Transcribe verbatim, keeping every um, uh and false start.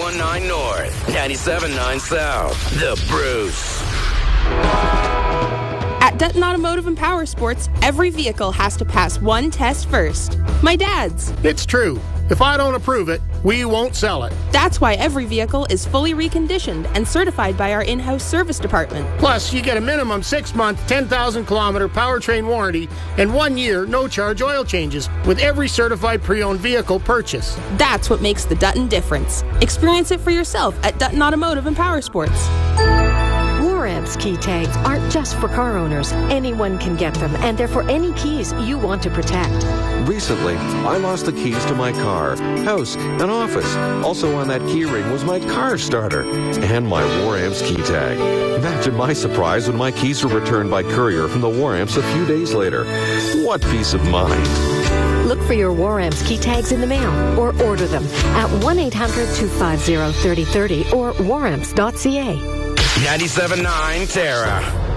one nine North, ninety-seven point nine South. The Bruce. At Dutton Automotive and Power Sports, every vehicle has to pass one test first. My dad's. It's true. If I don't approve it, we won't sell it. That's why every vehicle is fully reconditioned and certified by our in-house service department. Plus, you get a minimum six-month, ten thousand kilometer powertrain warranty and one year no-charge oil changes with every certified pre-owned vehicle purchase. That's what makes the Dutton difference. Experience it for yourself at Dutton Automotive and Power Sports. Waramps key tags aren't just for car owners. Anyone can get them, and they're for any keys you want to protect. Recently, I lost the keys to my car, house, and office. Also on that key ring was my car starter and my Waramps key tag. Imagine my surprise when my keys were returned by courier from the Waramps a few days later. What peace of mind. Look for your Waramps key tags in the mail or order them at one eight hundred two five zero three zero three zero or waramps dot c a. ninety-seven point nine Terra.